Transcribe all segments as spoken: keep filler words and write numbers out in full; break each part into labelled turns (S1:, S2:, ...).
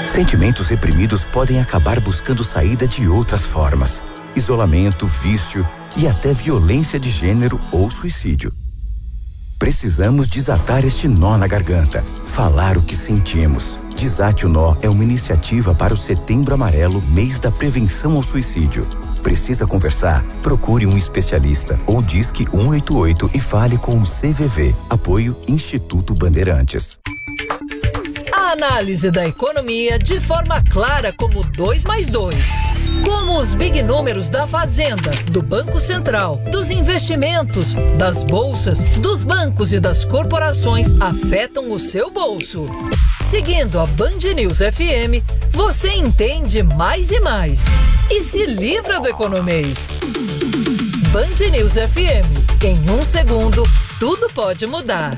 S1: Sentimentos reprimidos podem acabar buscando saída de outras formas: isolamento, vício e até violência de gênero ou suicídio. Precisamos desatar este nó na garganta, falar o que sentimos. Desate o Nó é uma iniciativa para o Setembro Amarelo, mês da prevenção ao suicídio. Precisa conversar? Procure um especialista ou disque um oito oito e fale com o C V V. Apoio Instituto Bandeirantes.
S2: A análise da economia de forma clara como dois mais dois. Como os big números da Fazenda, do Banco Central, dos investimentos, das bolsas, dos bancos e das corporações afetam o seu bolso. Seguindo a Band News F M, você entende mais e mais. E se livra do economês. Band News F M. Em um segundo, tudo pode mudar.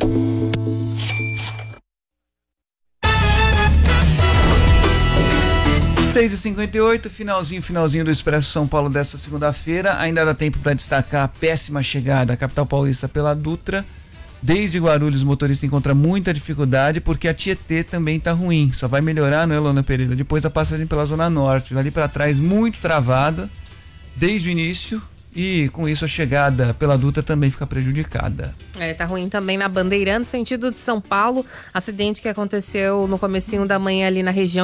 S3: seis e cinquenta e oito, finalzinho, finalzinho do Expresso São Paulo desta segunda-feira. Ainda dá tempo para destacar a péssima chegada à capital paulista pela Dutra. Desde Guarulhos, o motorista encontra muita dificuldade porque a Tietê também está ruim. Só vai melhorar, não é, Lona Pereira? Depois da passagem pela Zona Norte. Ali para trás, muito travada desde o início. E com isso a chegada pela Dutra também fica prejudicada.
S4: É, tá ruim também na Bandeirantes, sentido de São Paulo. Acidente que aconteceu no comecinho da manhã ali na região